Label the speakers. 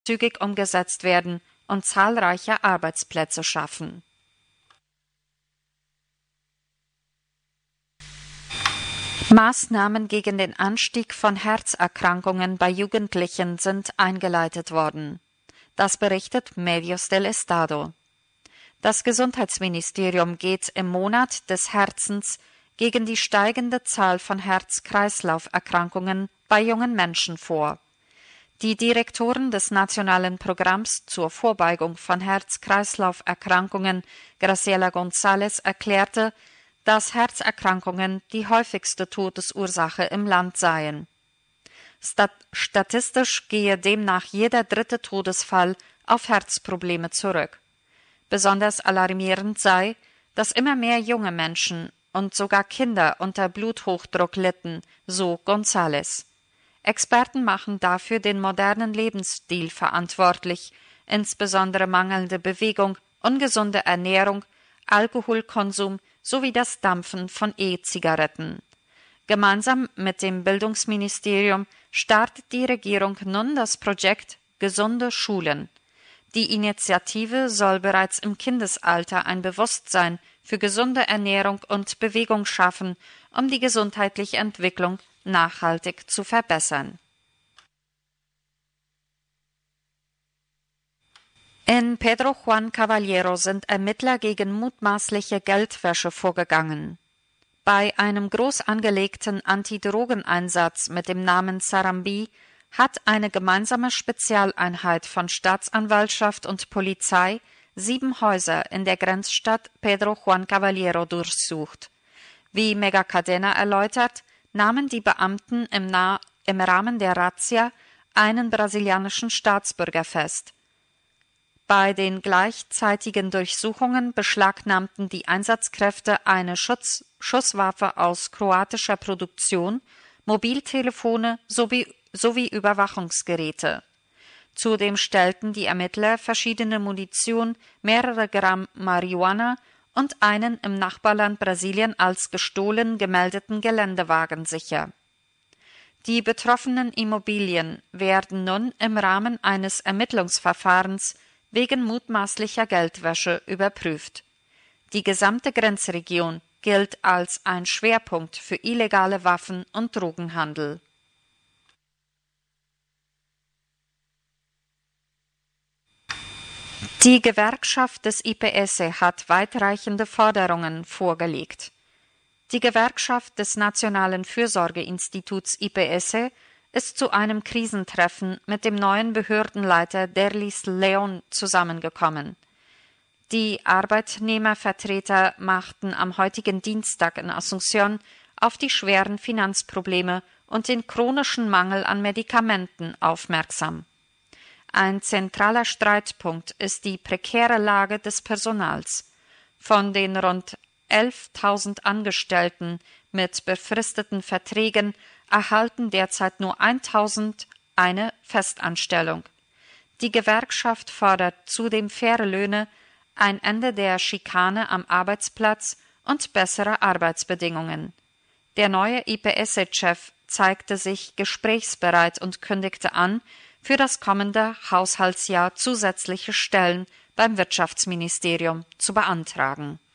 Speaker 1: zügig umgesetzt werden und zahlreiche Arbeitsplätze schaffen. Maßnahmen gegen den Anstieg von Herzerkrankungen bei Jugendlichen sind eingeleitet worden. Das berichtet Medios del Estado. Das Gesundheitsministerium geht im Monat des Herzens gegen die steigende Zahl von Herz-Kreislauf-Erkrankungen bei jungen Menschen vor. Die Direktorin des Nationalen Programms zur Vorbeugung von Herz-Kreislauf-Erkrankungen, Graciela González, erklärte, dass Herzerkrankungen die häufigste Todesursache im Land seien. Statistisch gehe demnach jeder dritte Todesfall auf Herzprobleme zurück. Besonders alarmierend sei, dass immer mehr junge Menschen und sogar Kinder unter Bluthochdruck litten, so González. Experten machen dafür den modernen Lebensstil verantwortlich, insbesondere mangelnde Bewegung, ungesunde Ernährung, Alkoholkonsum sowie das Dampfen von E-Zigaretten. Gemeinsam mit dem Bildungsministerium startet die Regierung nun das Projekt Gesunde Schulen. Die Initiative soll bereits im Kindesalter ein Bewusstsein für gesunde Ernährung und Bewegung schaffen, um die gesundheitliche Entwicklung nachhaltig zu verbessern. In Pedro Juan Caballero sind Ermittler gegen mutmaßliche Geldwäsche vorgegangen. Bei einem groß angelegten Antidrogeneinsatz mit dem Namen Sarambi hat eine gemeinsame Spezialeinheit von Staatsanwaltschaft und Polizei 7 Häuser in der Grenzstadt Pedro Juan Caballero durchsucht. Wie Megacadena erläutert, nahmen die Beamten im Rahmen der Razzia einen brasilianischen Staatsbürger fest. Bei den gleichzeitigen Durchsuchungen beschlagnahmten die Einsatzkräfte eine Schusswaffe aus kroatischer Produktion, Mobiltelefone sowie Überwachungsgeräte. Zudem stellten die Ermittler verschiedene Munition, mehrere Gramm Marihuana und einen im Nachbarland Brasilien als gestohlen gemeldeten Geländewagen sicher. Die betroffenen Immobilien werden nun im Rahmen eines Ermittlungsverfahrens wegen mutmaßlicher Geldwäsche überprüft. Die gesamte Grenzregion gilt als ein Schwerpunkt für illegale Waffen- und Drogenhandel. Die Gewerkschaft des IPS hat weitreichende Forderungen vorgelegt. Die Gewerkschaft des Nationalen Fürsorgeinstituts IPS ist zu einem Krisentreffen mit dem neuen Behördenleiter Derlis Leon zusammengekommen. Die Arbeitnehmervertreter machten am heutigen Dienstag in Asunción auf die schweren Finanzprobleme und den chronischen Mangel an Medikamenten aufmerksam. Ein zentraler Streitpunkt ist die prekäre Lage des Personals. Von den rund 11.000 Angestellten mit befristeten Verträgen erhalten derzeit nur 1.000 eine Festanstellung. Die Gewerkschaft fordert zudem faire Löhne, ein Ende der Schikane am Arbeitsplatz und bessere Arbeitsbedingungen. Der neue IPS-Chef zeigte sich gesprächsbereit und kündigte an, für das kommende Haushaltsjahr zusätzliche Stellen beim Wirtschaftsministerium zu beantragen.